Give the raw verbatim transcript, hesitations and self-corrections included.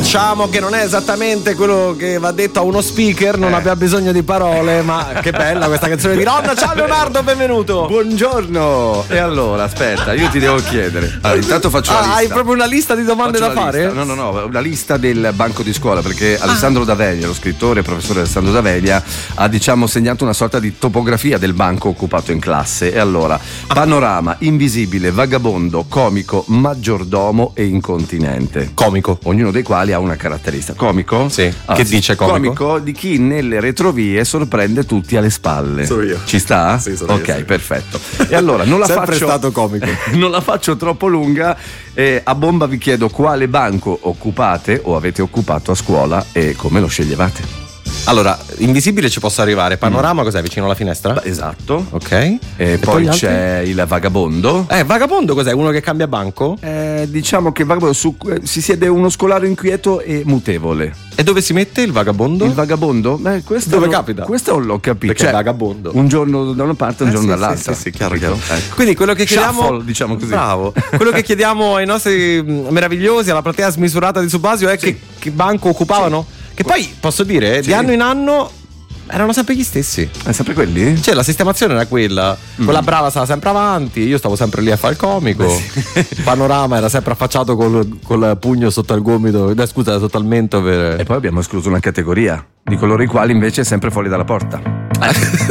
Diciamo che non è esattamente quello che va detto a uno speaker, non Eh. abbia bisogno di parole, ma che bella questa canzone di Ron. Ciao Leonardo, benvenuto. Buongiorno. E allora, aspetta, io ti devo chiedere. Allora, intanto faccio la Ah, lista. hai proprio una lista di domande Faccio da la fare? lista. No, no, no, una lista del banco di scuola, perché Alessandro D'Aveglia, lo scrittore e professore Alessandro D'Aveglia, ha diciamo segnato una sorta di topografia del banco occupato in classe. E allora, panorama, invisibile, vagabondo, comico, maggiordomo e incontinente. Comico. Ognuno dei quali ha una caratteristica. Comico? Sì. Che dice comico? Comico di chi nelle retrovie sorprende tutti alle spalle. Sono io. Ci sta? Sì, sono ok, io, sì. perfetto. E allora non la Sempre faccio stato comico. non la faccio troppo lunga. Eh, a bomba vi chiedo quale banco occupate o avete occupato a scuola e come lo sceglievate. Allora, invisibile ci posso arrivare. Panorama cos'è? Vicino alla finestra? Beh, esatto. Ok. E, E poi gli c'è il vagabondo. Eh, vagabondo cos'è? Uno che cambia banco? Eh, diciamo che il vagabondo su, eh, si siede uno scolaro inquieto e mutevole. E dove si mette il vagabondo? Il vagabondo? Beh, questo Dove non- capita? Questo non l'ho capito. Perché è vagabondo. Un giorno da una parte e un Eh, giorno sì, dall'altra. sì, sì, sì, chiaro, Capito? chiaro. Ecco. Quindi quello che chiediamo, Shuffle, diciamo così. bravo. Quello che chiediamo ai nostri mh, meravigliosi, alla platea smisurata di Subasio è che, che banco occupavano? Che poi posso dire, Sì. di anno in anno erano sempre gli stessi. È sempre quelli? Cioè la sistemazione era quella, quella brava stava sempre avanti, io stavo sempre lì a fare il comico. Panorama era sempre affacciato col, col pugno sotto al gomito, eh, scusa, sotto al mento per... E poi abbiamo escluso una categoria di coloro i quali invece è sempre fuori dalla porta.